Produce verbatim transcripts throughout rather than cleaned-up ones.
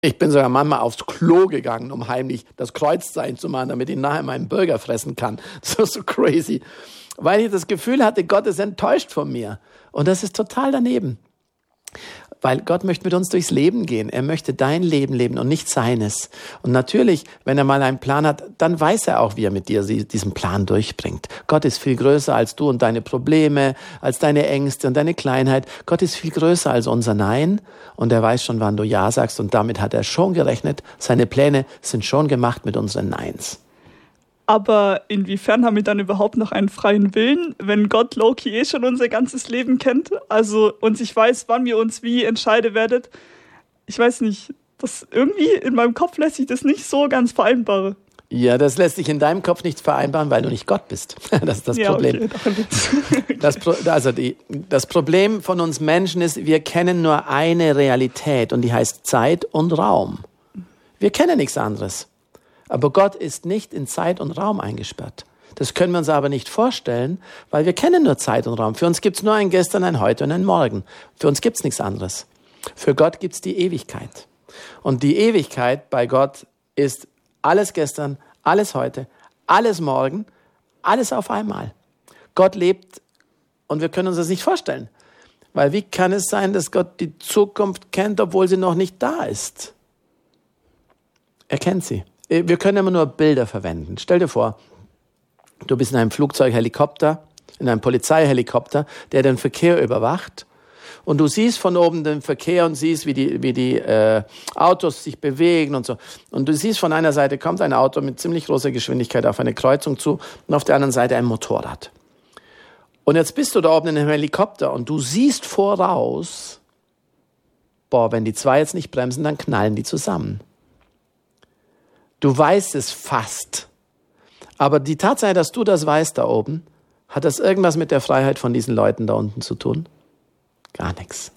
Ich bin sogar manchmal aufs Klo gegangen, um heimlich das Kreuzzeichen zu machen, damit ich nachher meinen Burger fressen kann. Das ist so crazy. Weil ich das Gefühl hatte, Gott ist enttäuscht von mir. Und das ist total daneben. Weil Gott möchte mit uns durchs Leben gehen. Er möchte dein Leben leben und nicht seines. Und natürlich, wenn er mal einen Plan hat, dann weiß er auch, wie er mit dir diesen Plan durchbringt. Gott ist viel größer als du und deine Probleme, als deine Ängste und deine Kleinheit. Gott ist viel größer als unser Nein. Und er weiß schon, wann du Ja sagst. Und damit hat er schon gerechnet. Seine Pläne sind schon gemacht mit unseren Neins. Aber inwiefern haben wir dann überhaupt noch einen freien Willen, wenn Gott low-key eh schon unser ganzes Leben kennt? Also, und ich weiß, wann wir uns wie entscheiden werden. Ich weiß nicht, das irgendwie in meinem Kopf lässt sich das nicht so ganz vereinbaren. Ja, das lässt sich in deinem Kopf nicht vereinbaren, weil du nicht Gott bist. Das ist das ja, Problem. Okay, das, Pro- also die, das Problem von uns Menschen ist, wir kennen nur eine Realität und die heißt Zeit und Raum. Wir kennen nichts anderes. Aber Gott ist nicht in Zeit und Raum eingesperrt. Das können wir uns aber nicht vorstellen, weil wir kennen nur Zeit und Raum. Für uns gibt es nur ein Gestern, ein Heute und ein Morgen. Für uns gibt es nichts anderes. Für Gott gibt es die Ewigkeit. Und die Ewigkeit bei Gott ist alles gestern, alles heute, alles morgen, alles auf einmal. Gott lebt und wir können uns das nicht vorstellen. Weil wie kann es sein, dass Gott die Zukunft kennt, obwohl sie noch nicht da ist? Er kennt sie. Wir können immer nur Bilder verwenden. Stell dir vor, du bist in einem Flugzeughelikopter, in einem Polizeihelikopter, der den Verkehr überwacht. Und du siehst von oben den Verkehr und siehst, wie die, wie die äh, Autos sich bewegen und so. Und du siehst, von einer Seite kommt ein Auto mit ziemlich großer Geschwindigkeit auf eine Kreuzung zu und auf der anderen Seite ein Motorrad. Und jetzt bist du da oben in einem Helikopter und du siehst voraus, boah, wenn die zwei jetzt nicht bremsen, dann knallen die zusammen. Du weißt es fast. Aber die Tatsache, dass du das weißt da oben, hat das irgendwas mit der Freiheit von diesen Leuten da unten zu tun? Gar nichts.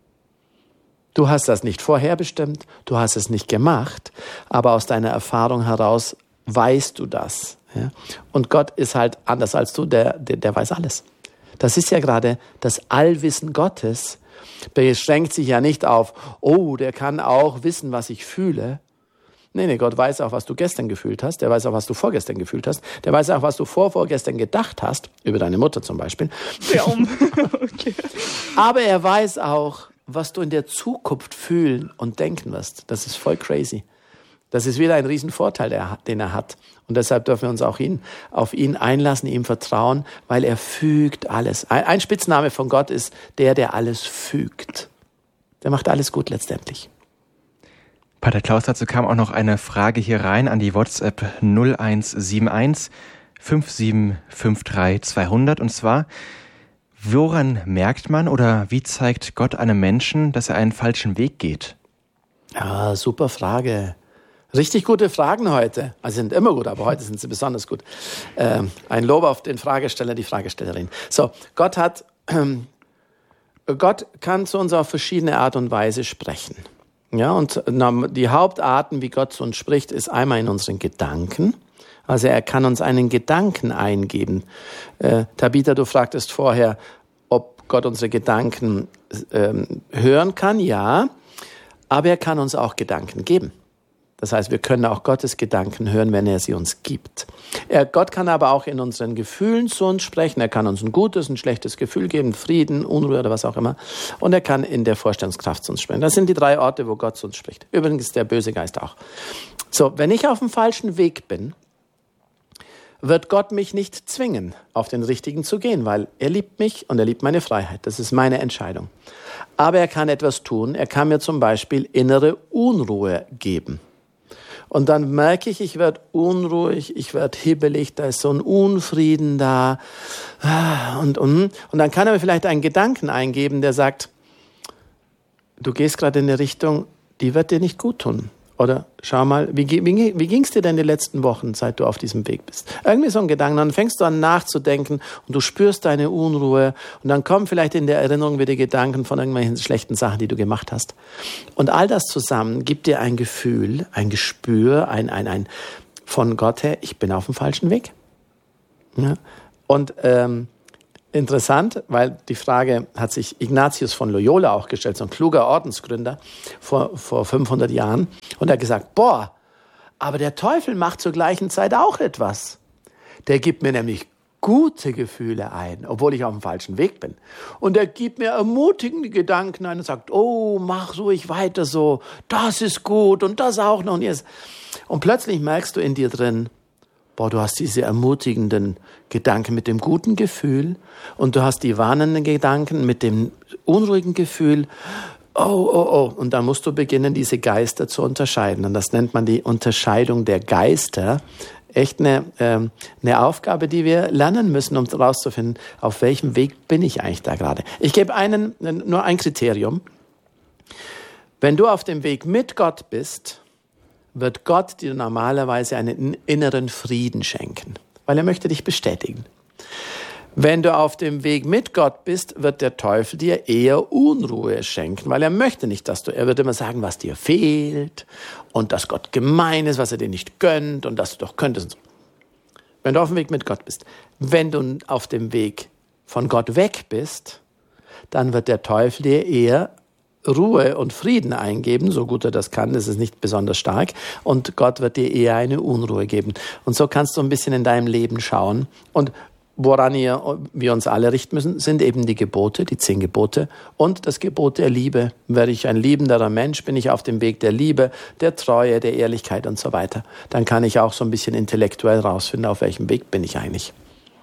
Du hast das nicht vorherbestimmt, du hast es nicht gemacht, aber aus deiner Erfahrung heraus weißt du das. Ja? Und Gott ist halt anders als du, der, der, der weiß alles. Das ist ja gerade das Allwissen Gottes, beschränkt sich ja nicht auf, oh, der kann auch wissen, was ich fühle. Nee, nee, Gott weiß auch, was du gestern gefühlt hast. Der weiß auch, was du vorgestern gefühlt hast. Der weiß auch, was du vor, vorgestern gedacht hast. Über deine Mutter zum Beispiel. Ja, um. Okay. Aber er weiß auch, was du in der Zukunft fühlen und denken wirst. Das ist voll crazy. Das ist wieder ein Riesenvorteil, den er hat. Und deshalb dürfen wir uns auch ihn, auf ihn einlassen, ihm vertrauen, weil er fügt alles. Ein Spitzname von Gott ist der, der alles fügt. Der macht alles gut letztendlich. Pater Klaus, dazu kam auch noch eine Frage hier rein an die WhatsApp null eins sieben eins fünf sieben fünf drei zweihundert. Und zwar, woran merkt man oder wie zeigt Gott einem Menschen, dass er einen falschen Weg geht? Ja, super Frage. Richtig gute Fragen heute. Also sind immer gut, aber heute sind sie besonders gut. Ähm, ein Lob auf den Fragesteller, die Fragestellerin. So, Gott hat, ähm, Gott kann zu uns auf verschiedene Art und Weise sprechen. Ja, und die Hauptarten, wie Gott zu uns spricht, ist einmal in unseren Gedanken. Also er kann uns einen Gedanken eingeben. Äh, Tabitha, du fragtest vorher, ob Gott unsere Gedanken ähm, hören kann. Ja, aber er kann uns auch Gedanken geben. Das heißt, wir können auch Gottes Gedanken hören, wenn er sie uns gibt. Er, Gott kann aber auch in unseren Gefühlen zu uns sprechen. Er kann uns ein gutes, ein schlechtes Gefühl geben, Frieden, Unruhe oder was auch immer. Und er kann in der Vorstellungskraft zu uns sprechen. Das sind die drei Orte, wo Gott zu uns spricht. Übrigens der böse Geist auch. So, wenn ich auf dem falschen Weg bin, wird Gott mich nicht zwingen, auf den richtigen zu gehen, weil er liebt mich und er liebt meine Freiheit. Das ist meine Entscheidung. Aber er kann etwas tun. Er kann mir zum Beispiel innere Unruhe geben. Und dann merke ich, ich werde unruhig, ich werde hibbelig, da ist so ein Unfrieden da. Und, und, und dann kann er mir vielleicht einen Gedanken eingeben, der sagt, du gehst gerade in eine Richtung, die wird dir nicht gut tun. Oder schau mal, wie, wie, wie ging es dir denn die letzten Wochen, seit du auf diesem Weg bist? Irgendwie so ein Gedanke, dann fängst du an nachzudenken und du spürst deine Unruhe und dann kommen vielleicht in der Erinnerung wieder Gedanken von irgendwelchen schlechten Sachen, die du gemacht hast. Und all das zusammen gibt dir ein Gefühl, ein Gespür, ein, ein, ein von Gott her, ich bin auf dem falschen Weg. Ja? Und ähm, interessant, weil die Frage hat sich Ignatius von Loyola auch gestellt, so ein kluger Ordensgründer vor, vor fünfhundert Jahren. Und er hat gesagt, boah, aber der Teufel macht zur gleichen Zeit auch etwas. Der gibt mir nämlich gute Gefühle ein, obwohl ich auf dem falschen Weg bin. Und er gibt mir ermutigende Gedanken ein und sagt, oh, mach ruhig weiter so, das ist gut und das auch noch. Und, jetzt. und plötzlich merkst du in dir drin, boah, du hast diese ermutigenden Gedanken mit dem guten Gefühl und du hast die warnenden Gedanken mit dem unruhigen Gefühl. Oh, oh, oh. Und dann musst du beginnen, diese Geister zu unterscheiden. Und das nennt man die Unterscheidung der Geister. Echt eine, ähm, eine Aufgabe, die wir lernen müssen, um herauszufinden, auf welchem Weg bin ich eigentlich da gerade. Ich gebe einen, nur ein Kriterium. Wenn du auf dem Weg mit Gott bist, wird Gott dir normalerweise einen inneren Frieden schenken, weil er möchte dich bestätigen. Wenn du auf dem Weg mit Gott bist, wird der Teufel dir eher Unruhe schenken, weil er möchte nicht, dass du, er wird immer sagen, was dir fehlt und dass Gott gemein ist, was er dir nicht gönnt und dass du doch könntest. Wenn du auf dem Weg mit Gott bist. Wenn du auf dem Weg von Gott weg bist, dann wird der Teufel dir eher Ruhe und Frieden eingeben, so gut er das kann, das ist nicht besonders stark, und Gott wird dir eher eine Unruhe geben. Und so kannst du ein bisschen in deinem Leben schauen. Und woran ihr, wir uns alle richten müssen, sind eben die Gebote, die zehn Gebote und das Gebot der Liebe. Werde ich ein liebenderer Mensch, bin ich auf dem Weg der Liebe, der Treue, der Ehrlichkeit und so weiter. Dann kann ich auch so ein bisschen intellektuell rausfinden, auf welchem Weg bin ich eigentlich.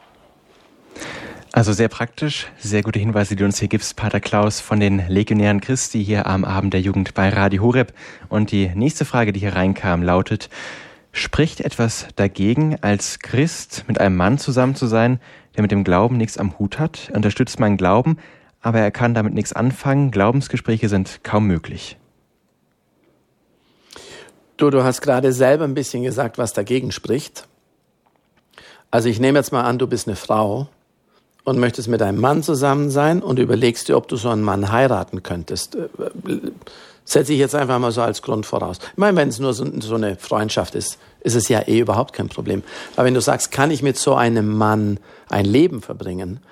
Also sehr praktisch, sehr gute Hinweise, die du uns hier gibst, Pater Klaus von den Legionären Christi hier am Abend der Jugend bei Radio Horeb. Und die nächste Frage, die hier reinkam, lautet: Spricht etwas dagegen, als Christ mit einem Mann zusammen zu sein, der mit dem Glauben nichts am Hut hat? Er unterstützt meinen Glauben, aber er kann damit nichts anfangen. Glaubensgespräche sind kaum möglich. Du, du hast gerade selber ein bisschen gesagt, was dagegen spricht. Also ich nehme jetzt mal an, du bist eine Frau und möchtest mit einem Mann zusammen sein und überlegst dir, ob du so einen Mann heiraten könntest. Setze ich jetzt einfach mal so als Grund voraus. Ich meine, wenn es nur so, so eine Freundschaft ist, ist es ja eh überhaupt kein Problem. Aber wenn du sagst, kann ich mit so einem Mann ein Leben verbringen?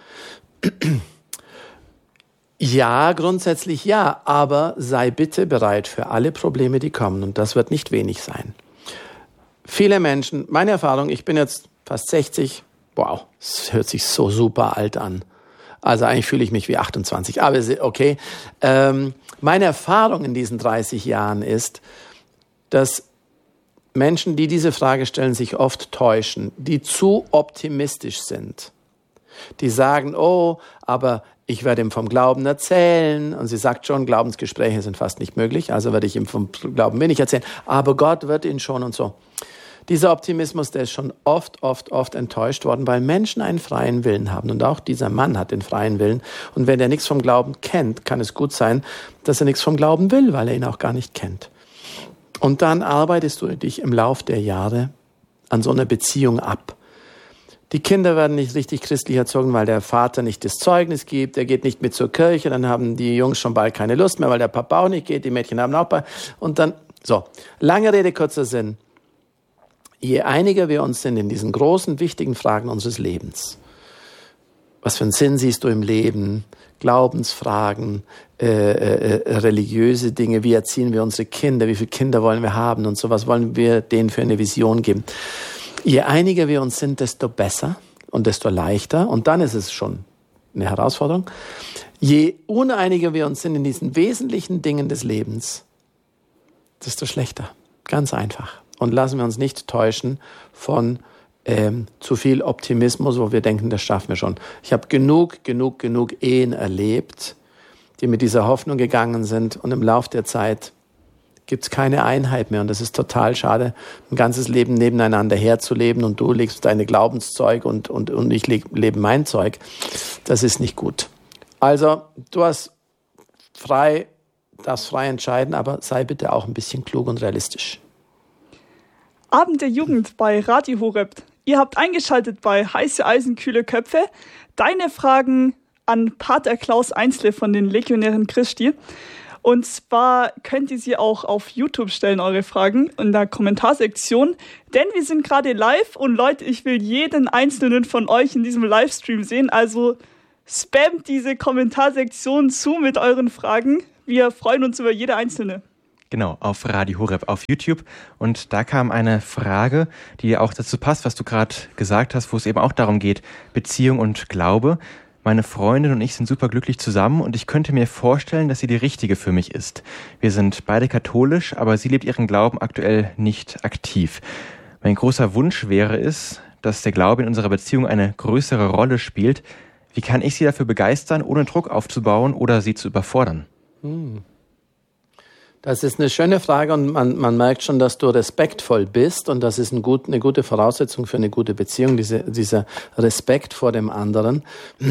Ja, grundsätzlich ja, aber sei bitte bereit für alle Probleme, die kommen. Und das wird nicht wenig sein. Viele Menschen, meine Erfahrung, ich bin jetzt fast sechzig, wow, es hört sich so super alt an. Also eigentlich fühle ich mich wie achtundzwanzig, aber okay. Ähm, meine Erfahrung in diesen dreißig Jahren ist, dass Menschen, die diese Frage stellen, sich oft täuschen, die zu optimistisch sind. Die sagen, oh, aber ich werde ihm vom Glauben erzählen. Und sie sagt schon, Glaubensgespräche sind fast nicht möglich, also werde ich ihm vom Glauben wenig erzählen. Aber Gott wird ihn schon und so. Dieser Optimismus, der ist schon oft, oft, oft enttäuscht worden, weil Menschen einen freien Willen haben. Und auch dieser Mann hat den freien Willen. Und wenn er nichts vom Glauben kennt, kann es gut sein, dass er nichts vom Glauben will, weil er ihn auch gar nicht kennt. Und dann arbeitest du dich im Lauf der Jahre an so einer Beziehung ab. Die Kinder werden nicht richtig christlich erzogen, weil der Vater nicht das Zeugnis gibt. Er geht nicht mit zur Kirche. Dann haben die Jungs schon bald keine Lust mehr, weil der Papa auch nicht geht. Die Mädchen haben auch bald. Und dann, so, lange Rede, kurzer Sinn. Je einiger wir uns sind in diesen großen, wichtigen Fragen unseres Lebens, was für einen Sinn siehst du im Leben, Glaubensfragen, äh, äh, religiöse Dinge, wie erziehen wir unsere Kinder, wie viele Kinder wollen wir haben und so, was wollen wir denen für eine Vision geben. Je einiger wir uns sind, desto besser und desto leichter, und dann ist es schon eine Herausforderung. Je uneiniger wir uns sind in diesen wesentlichen Dingen des Lebens, desto schlechter. Ganz einfach. Und lassen wir uns nicht täuschen von ähm, zu viel Optimismus, wo wir denken, das schaffen wir schon. Ich habe genug, genug, genug Ehen erlebt, die mit dieser Hoffnung gegangen sind, und im Lauf der Zeit gibt es keine Einheit mehr. Und das ist total schade, ein ganzes Leben nebeneinander herzuleben, und du legst deine Glaubenszeug und, und, und ich leg, lebe mein Zeug. Das ist nicht gut. Also du hast frei, darfst frei entscheiden, aber sei bitte auch ein bisschen klug und realistisch. Abend der Jugend bei Radio Horeb. Ihr habt eingeschaltet bei Heiße Eisen, kühle Köpfe. Deine Fragen an Pater Klaus Einzle von den Legionären Christi. Und zwar könnt ihr sie auch auf YouTube stellen, eure Fragen, in der Kommentarsektion. Denn wir sind gerade live und Leute, ich will jeden einzelnen von euch in diesem Livestream sehen. Also Spamt diese Kommentarsektion zu mit euren Fragen. Wir freuen uns über jede einzelne. Genau, auf Radio Horeb auf YouTube. Und da kam eine Frage, die auch dazu passt, was du gerade gesagt hast, wo es eben auch darum geht, Beziehung und Glaube. Meine Freundin und ich sind super glücklich zusammen und ich könnte mir vorstellen, dass sie die richtige für mich ist. Wir sind beide katholisch, aber sie lebt ihren Glauben aktuell nicht aktiv. Mein großer Wunsch wäre es, dass der Glaube in unserer Beziehung eine größere Rolle spielt. Wie kann ich sie dafür begeistern, ohne Druck aufzubauen oder sie zu überfordern? Hm. Das ist eine schöne Frage und man, man merkt schon, dass du respektvoll bist und das ist ein gut, eine gute Voraussetzung für eine gute Beziehung, diese, dieser Respekt vor dem anderen.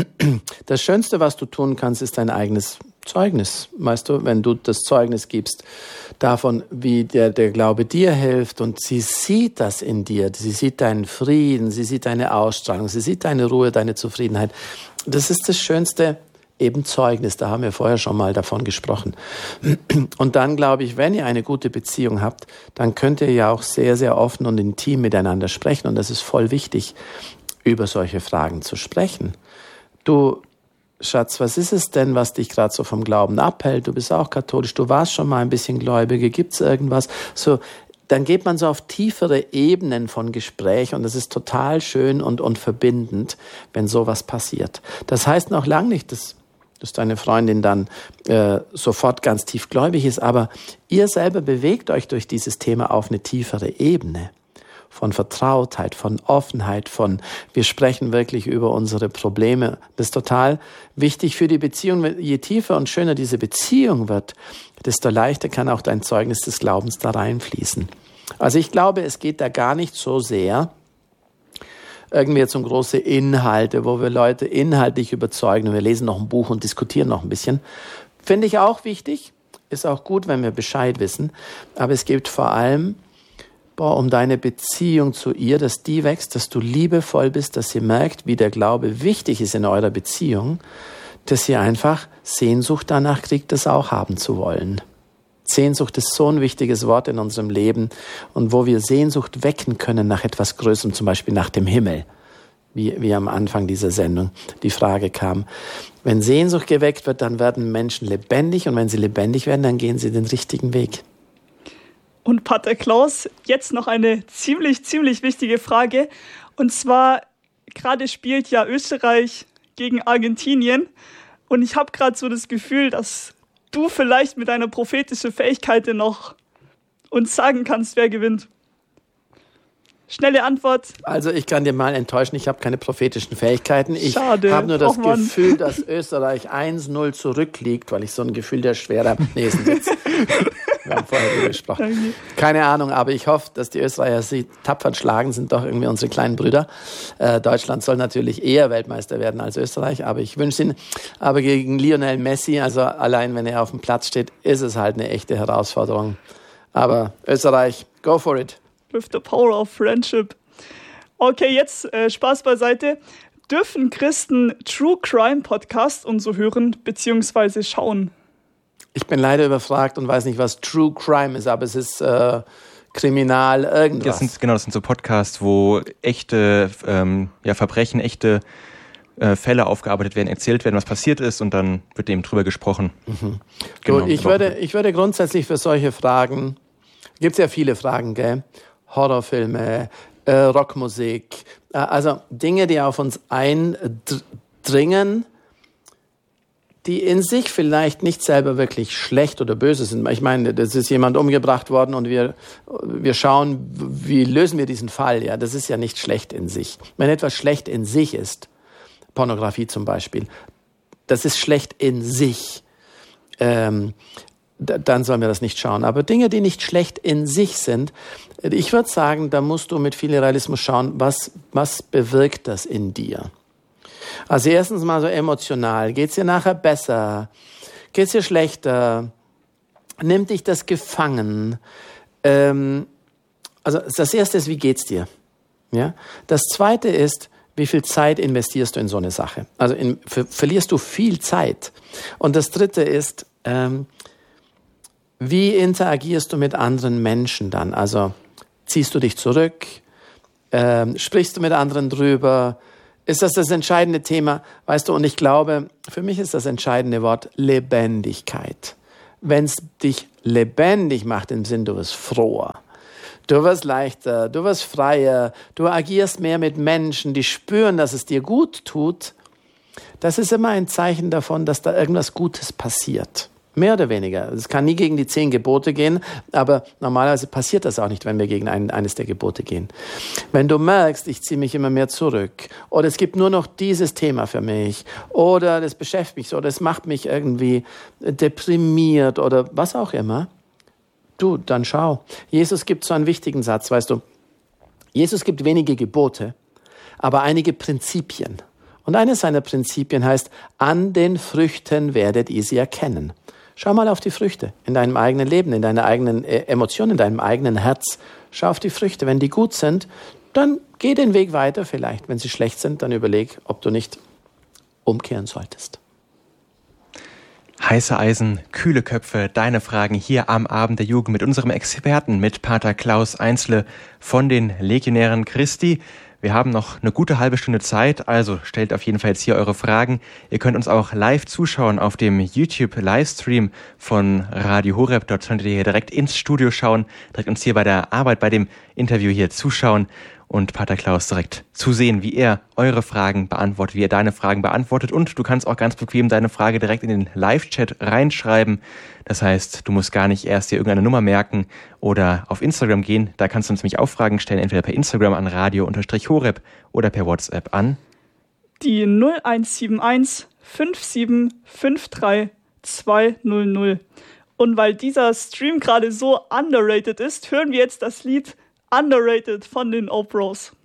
Das Schönste, was du tun kannst, ist dein eigenes Zeugnis. Weißt du, wenn du das Zeugnis gibst davon, wie der, der Glaube dir hilft und sie sieht das in dir, sie sieht deinen Frieden, sie sieht deine Ausstrahlung, sie sieht deine Ruhe, deine Zufriedenheit. Das ist das Schönste, eben Zeugnis, da haben wir vorher schon mal davon gesprochen. Und dann glaube ich, wenn ihr eine gute Beziehung habt, dann könnt ihr ja auch sehr, sehr offen und intim miteinander sprechen. Und das ist voll wichtig, über solche Fragen zu sprechen. Du, Schatz, was ist es denn, was dich gerade so vom Glauben abhält? Du bist auch katholisch, du warst schon mal ein bisschen Gläubige, gibt's irgendwas? So, dann geht man so auf tiefere Ebenen von Gespräch und das ist total schön und, und verbindend, wenn sowas passiert. Das heißt noch lange nicht, dass dass deine Freundin dann äh, sofort ganz tiefgläubig ist, aber ihr selber bewegt euch durch dieses Thema auf eine tiefere Ebene von Vertrautheit, von Offenheit, von wir sprechen wirklich über unsere Probleme. Das ist total wichtig für die Beziehung. Je tiefer und schöner diese Beziehung wird, desto leichter kann auch dein Zeugnis des Glaubens da reinfließen. Also ich glaube, es geht da gar nicht so sehr irgendwie jetzt um große Inhalte, wo wir Leute inhaltlich überzeugen und wir lesen noch ein Buch und diskutieren noch ein bisschen. Finde ich auch wichtig, ist auch gut, wenn wir Bescheid wissen, aber es geht vor allem boah, um deine Beziehung zu ihr, dass die wächst, dass du liebevoll bist, dass sie merkt, wie der Glaube wichtig ist in eurer Beziehung, dass sie einfach Sehnsucht danach kriegt, das auch haben zu wollen. Sehnsucht ist so ein wichtiges Wort in unserem Leben und wo wir Sehnsucht wecken können nach etwas Größerem, zum Beispiel nach dem Himmel, wie, wie am Anfang dieser Sendung die Frage kam. Wenn Sehnsucht geweckt wird, dann werden Menschen lebendig und wenn sie lebendig werden, dann gehen sie den richtigen Weg. Und Pater Klaus, jetzt noch eine ziemlich, ziemlich wichtige Frage und zwar, gerade spielt ja Österreich gegen Argentinien und ich habe gerade so das Gefühl, dass du vielleicht mit deiner prophetischen Fähigkeit noch uns sagen kannst, wer gewinnt. Schnelle Antwort. Also ich kann dir mal enttäuschen, ich habe keine prophetischen Fähigkeiten. Ich Schade. habe nur das Och, Mann. Gefühl, dass Österreich eins null zurückliegt, weil ich so ein Gefühl der Schwere... Nee, ist ein Witz. Wir haben vorher darüber gesprochen. Danke. Keine Ahnung, aber ich hoffe, dass die Österreicher sie tapfer schlagen, sind doch irgendwie unsere kleinen Brüder. Äh, Deutschland soll natürlich eher Weltmeister werden als Österreich, aber ich wünsche ihn. Aber gegen Lionel Messi, also allein wenn er auf dem Platz steht, ist es halt eine echte Herausforderung. Aber Österreich, go for it. With the power of friendship. Okay, jetzt äh, Spaß beiseite. Dürfen Christen True Crime Podcast und so hören bzw. schauen? Ich bin leider überfragt und weiß nicht, was True Crime ist, aber es ist äh, kriminal irgendwas. Das sind, genau, das sind so Podcasts, wo echte ähm, ja, Verbrechen, echte äh, Fälle aufgearbeitet werden, erzählt werden, was passiert ist und dann wird eben drüber gesprochen. Mhm. Genau, Gut, ich würde, ich würde grundsätzlich für solche Fragen, gibt es ja viele Fragen, gell? Horrorfilme, äh, Rockmusik, äh, also Dinge, die auf uns eindringen, die in sich vielleicht nicht selber wirklich schlecht oder böse sind. Ich meine, das ist jemand umgebracht worden und wir, wir schauen, wie lösen wir diesen Fall. Ja, das ist ja nicht schlecht in sich. Wenn etwas schlecht in sich ist, Pornografie zum Beispiel, das ist schlecht in sich, ähm, dann sollen wir das nicht schauen. Aber Dinge, die nicht schlecht in sich sind, ich würde sagen, da musst du mit viel Realismus schauen, was, was bewirkt das in dir? Also erstens mal so emotional. Geht's dir nachher besser? Geht's dir schlechter? Nimmt dich das gefangen? Ähm, also das erste ist, wie geht's dir? Ja? Das zweite ist, wie viel Zeit investierst du in so eine Sache? Also in, ver- verlierst du viel Zeit? Und das dritte ist, ähm, wie interagierst du mit anderen Menschen dann? Also ziehst du dich zurück? Ähm, sprichst du mit anderen drüber? ist das das entscheidende Thema, weißt du, und ich glaube, für mich ist das entscheidende Wort Lebendigkeit. Wenn es dich lebendig macht, im Sinn, du wirst froher, du wirst leichter, du wirst freier, du agierst mehr mit Menschen, die spüren, dass es dir gut tut, das ist immer ein Zeichen davon, dass da irgendwas Gutes passiert. Mehr oder weniger. Es kann nie gegen die zehn Gebote gehen, aber normalerweise passiert das auch nicht, wenn wir gegen ein, eines der Gebote gehen. Wenn du merkst, ich ziehe mich immer mehr zurück oder es gibt nur noch dieses Thema für mich oder das beschäftigt mich so oder es macht mich irgendwie deprimiert oder was auch immer, du, dann schau. Jesus gibt so einen wichtigen Satz, weißt du, Jesus gibt wenige Gebote, aber einige Prinzipien. Und eines seiner Prinzipien heißt, an den Früchten werdet ihr sie erkennen. Schau mal auf die Früchte in deinem eigenen Leben, in deiner eigenen Emotion, in deinem eigenen Herz. Schau auf die Früchte. Wenn die gut sind, dann geh den Weg weiter vielleicht. Wenn sie schlecht sind, dann überleg, ob du nicht umkehren solltest. Heiße Eisen, kühle Köpfe, deine Fragen hier am Abend der Jugend mit unserem Experten, mit Pater Klaus Einzle von den Legionären Christi. Wir haben noch eine gute halbe Stunde Zeit, also stellt auf jeden Fall jetzt hier eure Fragen. Ihr könnt uns auch live zuschauen auf dem YouTube-Livestream von Radio Horeb. Dort könnt ihr hier direkt ins Studio schauen, direkt uns hier bei der Arbeit, bei dem Interview hier zuschauen und Pater Klaus direkt zusehen, wie er eure Fragen beantwortet, wie er deine Fragen beantwortet. Und du kannst auch ganz bequem deine Frage direkt in den Live-Chat reinschreiben. Das heißt, du musst gar nicht erst dir irgendeine Nummer merken oder auf Instagram gehen. Da kannst du uns nämlich auch Fragen stellen, entweder per Instagram an radio-horeb oder per WhatsApp an die null eins sieben eins fünf sieben fünf drei zwei null null. Und weil dieser Stream gerade so underrated ist, hören wir jetzt das Lied Underrated von den Opros.